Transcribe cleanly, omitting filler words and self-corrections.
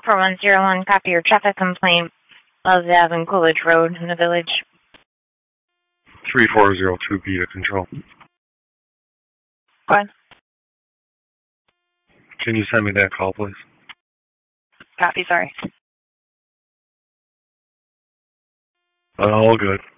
4101, copy your traffic complaint. Loves Ave and Coolidge Road in the village. 3402 Beta Control. Go ahead. Can you send me that call, please? Copy, sorry. All good.